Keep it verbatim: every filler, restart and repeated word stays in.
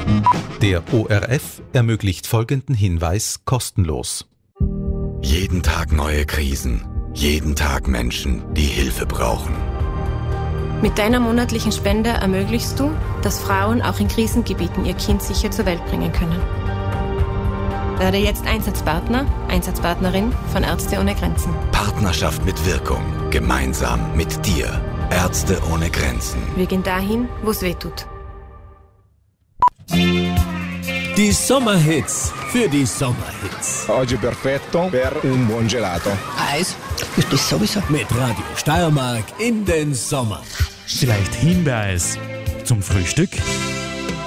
Der O R F ermöglicht folgenden Hinweis kostenlos. Jeden Tag neue Krisen, jeden Tag Menschen, die Hilfe brauchen. Mit deiner monatlichen Spende ermöglichst du, dass Frauen auch in Krisengebieten ihr Kind sicher zur Welt bringen können. Werde jetzt Einsatzpartner, Einsatzpartnerin von Ärzte ohne Grenzen. Partnerschaft mit Wirkung, gemeinsam mit dir. Ärzte ohne Grenzen. Wir gehen dahin, wo es weh tut. Die Sommerhits für die Sommerhits. Oggi perfetto per un buon gelato. Heiß, ist das sowieso. Mit Radio Steiermark in den Sommer. Vielleicht Himbeereis zum Frühstück?